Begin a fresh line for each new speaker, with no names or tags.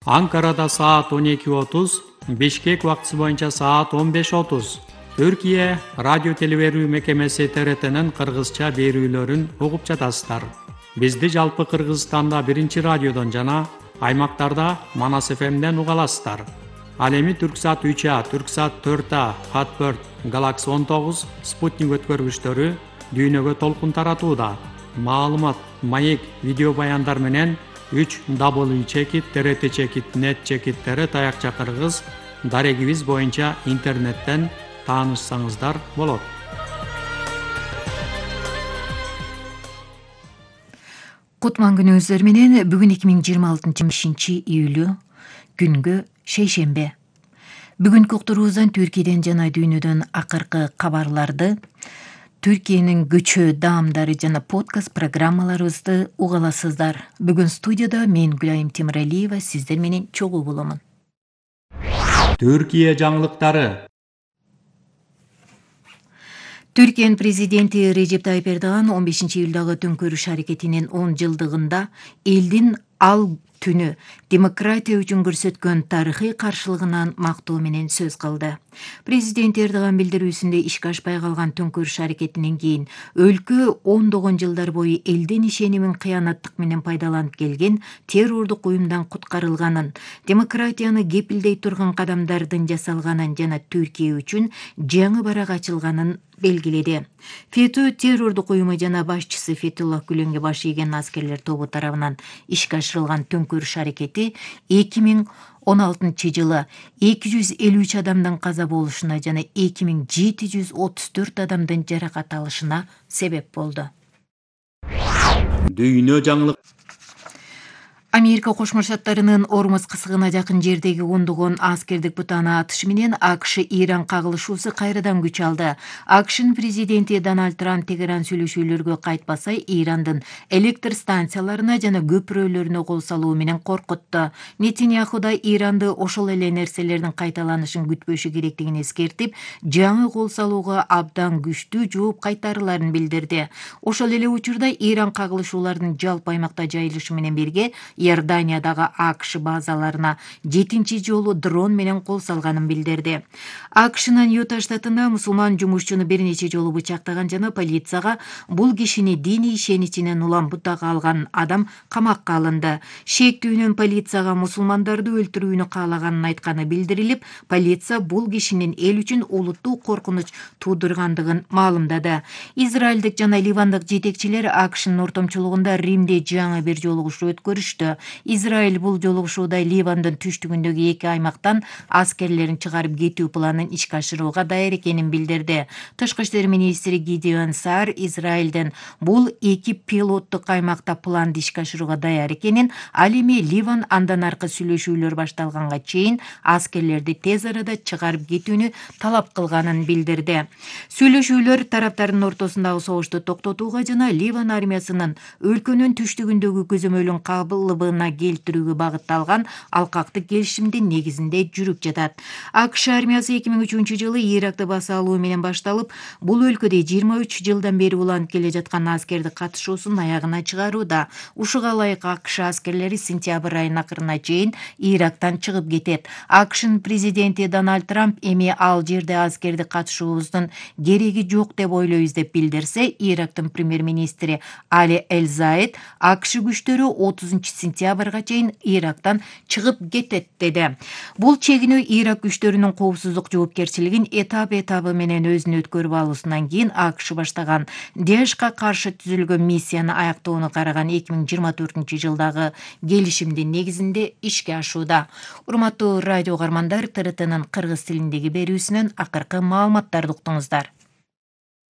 Анкарада саат 12:30, Бишкек убактысы боюнча саат 15:30. Түркия радио телеберүү мекемеси ТРТнын кыргызча берүүлөрүн угуп жатасыздар. Бизди жалпы Кыргызстанда биринчи радиодон жана аймактарда Манас ФМден уга аласыздар. Ал эми Түрксат 3А, Түрксат 4А, Хатберт, Galaxy 19, Спутник өткөргүчтөрү дүйнөгө толкун таратууда. Маалымат, маек, видео баяндар менен 3w.trt.net таякча кыргыз дарегибиз боюнча интернеттен таанышсаңыздар болот.
Кутман күнүңүздөр менен бүгүн 2026 июлү күнгө шейшембе. Бүгүнкү уктуруубуздан Түркияден жана дүйнөдөн акыркы кабарларды, Түркиянын көчө даамдары жана подкаст программаларыбызды уга аласыздар. Бүгүн студияда мен Гүлайым Темиралиева сиздер менен чогуу боломун.
Түркия жаңылыктары.
Түркиянын президенти Режеп Тайып Эрдоган 15 июлдагы төңкөрүш аракетинин 10 жылдыгында элдин ал түнү демократия үчүн көрсөткөн тарыхый каршылыгынан мактоо менен сөз кылды. Президент Эрдоган билдирүүсүндө ишке ашпай калган төңкөрүш аракетинен кийин өлкө ондогон жылдар бою элдин ишенимин кыянаттык менен пайдаланып келген террордук уюмдан куткарылганын, демократияны кепилдей турган кадамдардын жасалганын жана Түркия үчүн жаңы барак ачылганын белгиледи. ФЕТÖ террордук уюму жана башчысы Фетуллах Гүленге баш ийген аскерлер тобу тарабынан ишке ашырылган төңкөрүш аракети 2016 жылы 253 адамдын каза болушуна жана 2734 адамдын жаракат алышына себеп болду.
Дүйнө жаңылык.
Америка Кошмо Штаттарынын Ормуз кысыгына жакын жердеги ондогон аскердик бутаны атышы менен АКШ-Иран кагылышуусу кайрадан күч алды. АКШнын президенти Дональд Трамп Тегеран сүйлөшүүлөргө кайтпаса, Ирандын электр станцияларына жана көпүрөлөрүнө кол салуу менен коркутту. Нетиньяху да Иранды ошол эле нерселердин кайталанышын күтпөшү керектигин эскертип, жаңы кол салууга абдан күчтүү жооп кайтарыларын билдирди. Ошол эле учурда Иран кагылышуулардын жалпы аймакта жайылышы менен бирге Иорданиядагы АКШ базаларына 7-чи жолу дрон менен кол салганын билдирди. АКШнын Юта штатында мусулман жумушчуну бир нече жолу бычактаган жана полицияга бул кишини диний ишеничинен улам бутага алган адам камакка алынды. Шектүүнүн полицияга мусулмандарды өлтүрүүнү каалаганын айтканы билдирилип, полиция бул кишинин эл үчүн улуттуу коркунуч туудургандыгын маалымдады. Израилдик жана ливандык жетекчилер АКШнын ортомчулугунда Римде жаңы бир жолугушуу өткөрүштү. Израиль бул жолугушууда Ливандын түштүгүндөгү 2 аймактан аскерлерин чыгарып кетүү планын ишке ашырууга даяр экенин билдирди. Тышкы иштер министри Гидеон Саар Израилден бул 2 пилоттук аймакта планды ишке ашырууга даяр экенин, ал эми Ливан андан аркы сүйлөшүүлөр башталганга чейин аскерлерди тез арада чыгарып кетүүнү талап кылганын билдирди. Сүйлөшүүлөр тараптардын ортосундагы согушту токтотууга жана Ливан армиясынын өлкөнүн түштүгүндөгү көзөмөлүн кабылыбына келтирүүгө багытталган алкактык келишимдин негизинде жүрүп жатат. АКШ армиясы 2003 жылы Иракты баса алуу менен башталып, бул өлкөдө 23 жылдан бери уланып келе жаткан аскердик катышуусун аягына чыгарууда. Ушуга ылайык АКШ аскерлери сентябрь айынын акырына чейин Ирактан чыгып кетет. АКШнын президенти Дональд Трамп эми ал жерде аскердик катышуубуздун кереги жок деп ойлойбуз деп билдирсе, Ирактын премьер-министри Али Эль-Заид АКШ күчтөрү 30 сентябрга чейин Ирактан чыгып кетет деди. Бул чегинүү Ирак күчтөрүнүн коопсуздук жоопкерчилигин этап-этабы менен өзүнө өткөрүп алуусунан кийин АКШ баштаган ДАЭШка каршы түзүлгөн миссияны аяктоону караган 2024 жылдагы келишимдин негизинде ишке ашууда. Урматтуу радио угармандар, ТРТнын кыргыз тилиндеги берүүсүнөн акыркы маалыматтарды уктуңуздар.